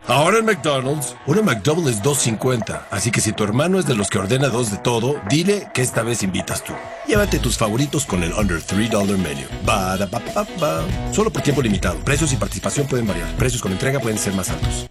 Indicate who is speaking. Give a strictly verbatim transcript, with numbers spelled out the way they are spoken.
Speaker 1: Ahora en McDonald's, una McDouble es dos cincuenta. Así que si tu hermano es de los que ordena dos de todo, dile que esta vez invitas tú. Llévate tus favoritos con el Under tres dólares Menu. Ba, da, ba, ba, ba. Solo por tiempo limitado. Precios y participación pueden variar. Precios con entrega pueden ser más altos.